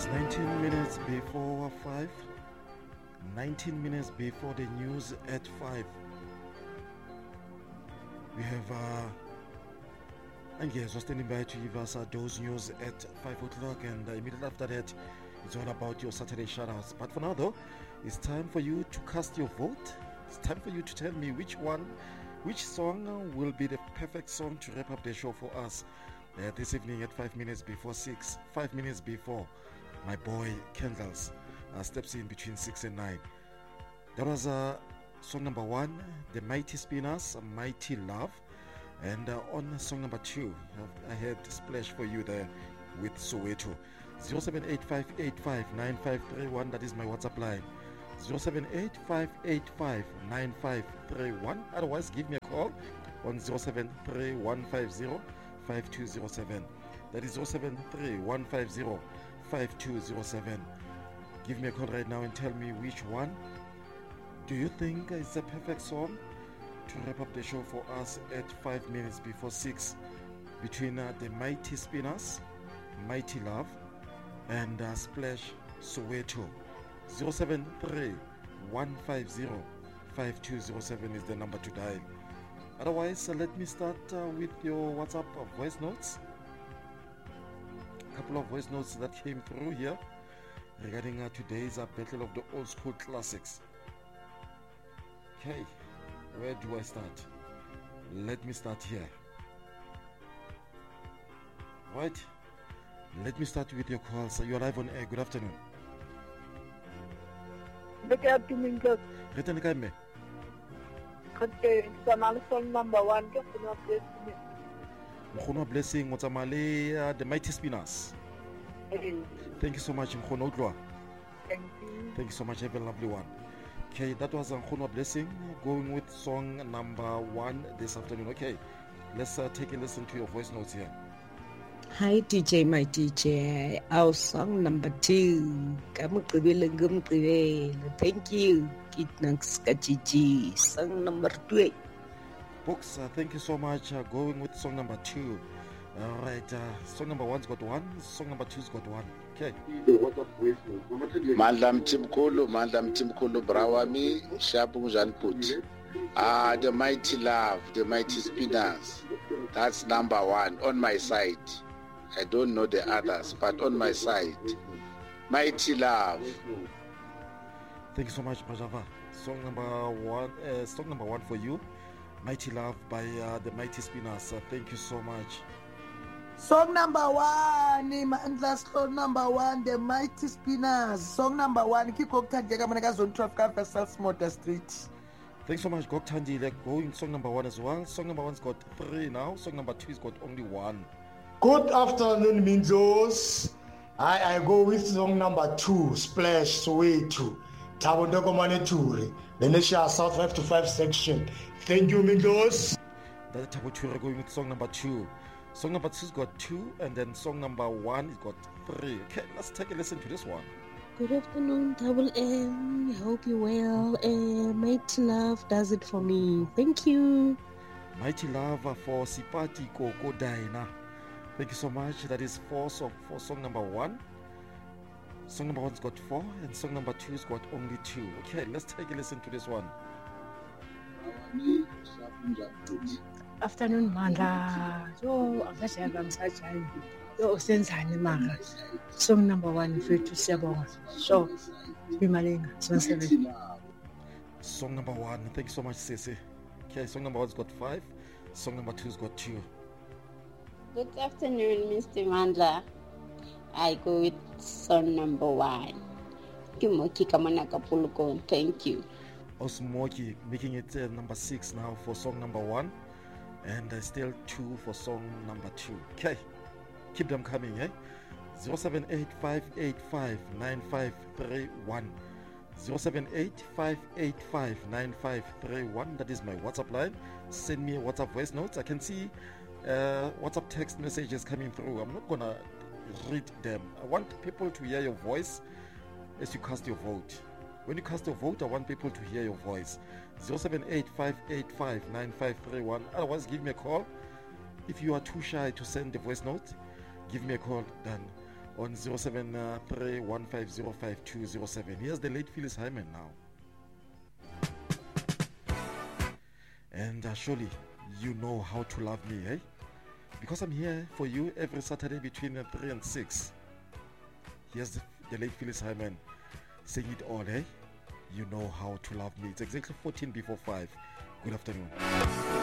19 minutes before 5. 19 minutes before the news at 5. We have Angezwa standing by to give us those news at 5 o'clock, and immediately after that, it's all about your Saturday shoutouts. But for now, though, it's time for you to cast your vote. It's time for you to tell me which song will be the perfect song to wrap up the show for us this evening at 5 minutes before 6. 5 minutes before my boy Kendalls steps in between 6 and 9. That was song number 1, the Mighty Spinners, Mighty Love. And on song number 2, I had Splash for you there with Soweto. 0785859531, that is my WhatsApp line. 0785859531. Otherwise, give me a call on 0731505207. That is 0731505207. Give me a call right now and tell me which one do you think is the perfect song to wrap up the show for us at 5 minutes before 6 between the Mighty Spinners, Mighty Love, and Splash Soweto. 0731505207 is the number to dial. Otherwise, let me start with your WhatsApp voice notes. A couple of voice notes that came through here regarding today's Battle of the Old School Classics. Okay, where do I start? Let me start here. Right, let me start with your calls. You're live on air. Good afternoon. Good afternoon, sir. Return ka me. Okay, song number 1. Mkhono Blessing Motsamale, the Mighty Spinners. Thank you so much, Mkhono Utlwa. Thank you. Thank you so much. Have a lovely one. Okay, that was Mkhono Blessing going with song number 1 this afternoon. Okay, let's take a listen to your voice notes here. Hi DJ, my DJ. Our song number 2. Thank you. Kitnangskachiji. Song number 2. Folks, thank you so much. Going with song number 2. All right, song number 1's got 1. Song number 2's got 1. Okay. Madam Timkolo Brawami, Shapu Janput. The Mighty Love, the Mighty Spinners. That's number 1 on my side. I don't know the others, but on my side, Mighty Love. Thank you so much, Bajava. Song number 1 for you, Mighty Love by the Mighty Spinners. Thank you so much. Song number 1, song number 1, the Mighty Spinners. Song number 1, Kikoktanjega Zone 12 South Motor Street. Thanks so much, Goktandi. Going song number 1 as well. Song number 1's got 3 now. Song number 2's got only 1. Good afternoon, Minzos. I go with song number 2, Splash Soweto. Tabondoko Maneturi, Venetia South 5 to 5 section. Thank you, Minzos. That's Tabotura going with song number 2. Song number 2's got 2, and then song number 1 is got 3. Okay, let's take a listen to this one. Good afternoon, Double M. I hope you're well. Mighty Love does it for me. Thank you. Mighty Love for Sipati Koko Daina. Thank you so much. That is 4 for song number 1. Song number 1's got 4, and song number 2's got only 2. Okay, let's take a listen to this one. Afternoon, Manda. Yo, senzani mara. Song number 1, Fethu Siyabonga. So, Bimalinga, Song number 1. Thank you so much, Sisi. Okay, song number 1's got 5. Song number 2's got 2. Good afternoon, Mr. Mandla. I go with song number 1. Kimoki Kamanaka Puluko. Thank you. Osmoki making it number 6 now for song number 1, and still 2 for song number 2. Okay, keep them coming, eh? 0785859531. 0785859531. That is my WhatsApp line. Send me a WhatsApp voice notes. I can see WhatsApp text messages coming through. I'm not gonna read them. I want people to hear your voice as you cast your vote. When you cast your vote, I want people to hear your voice. 0785859531. Otherwise, give me a call. If you are too shy to send the voice note, give me a call then on 0731505207. Here's the late Phyllis Hyman now. And surely you know how to love me, eh? Because I'm here for you every Saturday between 3 and 6. Here's the late Phyllis Hyman saying it all, eh? You know how to love me. It's exactly 14 before 5. Good afternoon.